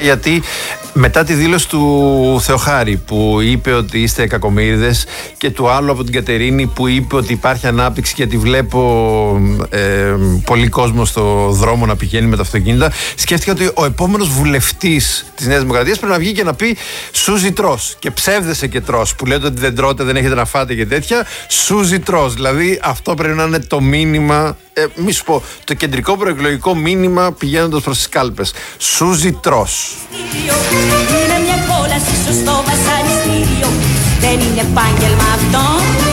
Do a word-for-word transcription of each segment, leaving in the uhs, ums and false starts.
Γιατί μετά τη δήλωση του Θεοχάρη που είπε ότι είστε κακομοίριδες και του άλλου από την Κατερίνη που είπε ότι υπάρχει ανάπτυξη γιατί βλέπω ε, πολύ κόσμο στο δρόμο να πηγαίνει με τα αυτοκίνητα, σκέφτηκα ότι ο επόμενος βουλευτής της Νέας Δημοκρατίας πρέπει να βγει και να πει Σούζι τρως και ψεύδεσαι και τρως, που λέτε ότι δεν τρώτε, δεν έχετε να φάτε και τέτοια. Σούζι τρως, δηλαδή αυτό πρέπει να είναι το μήνυμα, ε, μη σου πω, το κεντρικό προεκλογικό μήνυμα πηγαίνοντας προς τις κάλπες. Σούζι τρως. Είναι μια κόλαση, σωστό βασανιστήριο. Δεν είναι επάγγελμα αυτό.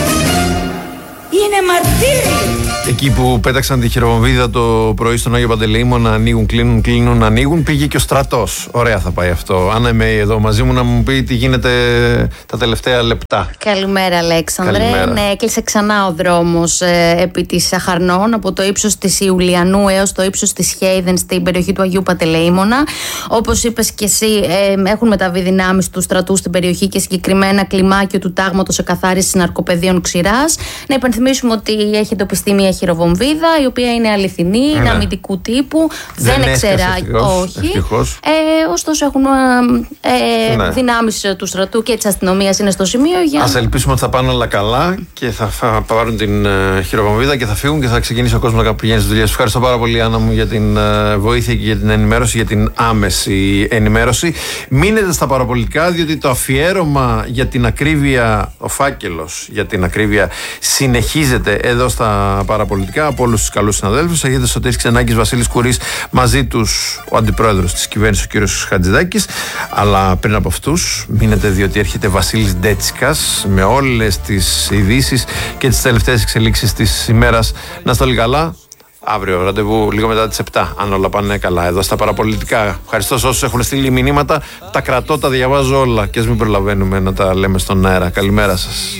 Είναι μαρτύριο. Εκεί που πέταξαν τη χειροβομβίδα το πρωί στον Άγιο Παντελεήμο να ανοίγουν, κλείνουν, κλείνουν, ανοίγουν, πήγε και ο στρατός. Ωραία θα πάει αυτό. Άννα είμαι εδώ μαζί μου να μου πει τι γίνεται τα τελευταία λεπτά. Καλημέρα, Αλέξανδρε. Καλημέρα. Ναι, έκλεισε ξανά ο δρόμος ε, επί της Σαχαρνών από το ύψος της Ιουλιανού έως το ύψος της Χέιδεν στην περιοχή του Αγίου Παντελεήμωνα. Όπως είπες και εσύ, ε, έχουν μεταβεί δυνάμεις του στρατού στην περιοχή και συγκεκριμένα κλιμάκιο του τάγματος εκαθάρισης ναρκοπαιδείων Ξηράς. Να υπενθυμίσουμε ότι έχει εντοπιστεί μια χειροβομβίδα η οποία είναι αληθινή, ναι. είναι αμυντικού τύπου, δεν, δεν εξεράγει. Όχι. Ε, ωστόσο έχουν ε, ναι. δυνάμεις του στρατού και της αστυνομίας είναι στο σημείο. Για... Ας ελπίσουμε ότι θα πάνε όλα καλά και θα πάρουν την uh, χειροβομβίδα και θα φύγουν και θα ξεκινήσει ο κόσμος να πηγαίνει στις δουλειές. Ευχαριστώ πάρα πολύ, Άννα μου, για την uh, βοήθεια και για την ενημέρωση, για την άμεση ενημέρωση. Μείνετε στα παραπολιτικά, διότι το αφιέρωμα για την ακρίβεια, ο φάκελος για την ακρίβεια συνεχίζεται εδώ στα παραπολιτικά από όλους τους καλούς συναδέλφους. Έχετε Σωτήρης Ξενάκης, Βασίλης Κουρής, μαζί τους ο αντιπρόεδρος της κυβέρνησης, ο κύριος Χατζηδάκης. Αλλά πριν από αυτούς, μείνετε, διότι έρχεται Βασίλης Ντέτσικας με όλες τις ειδήσεις και τις τελευταίες εξελίξεις της ημέρας. Να είστε όλοι καλά. Αύριο ραντεβού λίγο μετά τις επτά, αν όλα πάνε καλά, εδώ στα παραπολιτικά. Ευχαριστώ σε όσους έχουν στείλει μηνύματα. Τα κρατώ, τα διαβάζω όλα και ας μην προλαβαίνουμε να τα λέμε στον αέρα. Καλημέρα σας.